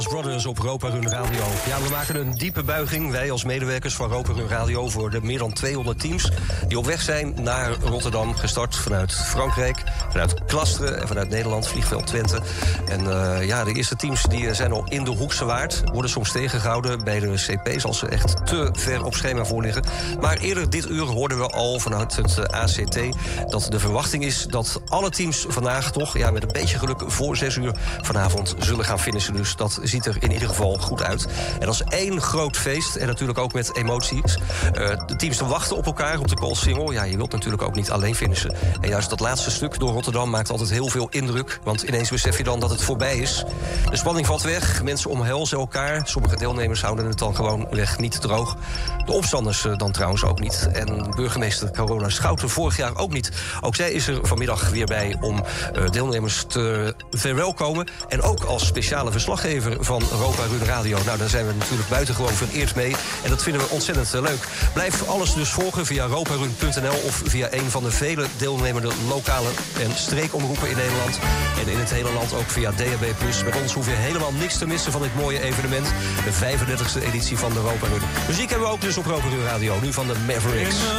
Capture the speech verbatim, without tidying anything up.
Brothers op Europa Run Radio. Ja, we maken een diepe buiging, wij als medewerkers van Europa Run Radio, voor de meer dan tweehonderd teams die op weg zijn naar Rotterdam. Gestart vanuit Frankrijk, vanuit Klasteren en vanuit Nederland, vliegveld Twente. En uh, ja, de eerste teams die zijn al in de Hoekse Waard, worden soms tegengehouden bij de C P's als ze echt te ver op schema voor liggen. Maar eerder dit uur hoorden we al vanuit het A C T dat de verwachting is dat alle teams vandaag toch, ja, met een beetje geluk voor zes uur vanavond zullen gaan finishen. Dus dat ziet er in ieder geval goed uit. En dat is één groot feest en natuurlijk ook met emoties. Uh, de teams te wachten op elkaar op de Coolsingel. Ja, je wilt natuurlijk ook niet alleen finishen. En juist dat laatste stuk door Rotterdam maakt altijd heel veel indruk. Want ineens besef je dan dat het voorbij is. De spanning valt weg, mensen omhelzen elkaar. Sommige deelnemers houden het dan gewoon weg niet droog. De opstanders uh, dan trouwens ook niet. En burgemeester Carola Schouten vorig jaar ook niet. Ook zij is er vanmiddag weer bij om uh, deelnemers te verwelkomen. En ook als speciale verslaggever van Europa Run Radio. Nou, daar zijn we natuurlijk buitengewoon vereerd mee. En dat vinden we ontzettend uh, leuk. Blijf alles dus volgen via roparun punt n l of via een van de vele deelnemende lokale en streekomroepen in Nederland. En in het hele land ook via D A B plus. Met ons hoef je helemaal niks te missen van dit mooie evenement. De vijfendertigste editie van de Europa Run. Muziek hebben we ook dus op Europa Run Radio. Nu van de Mavericks.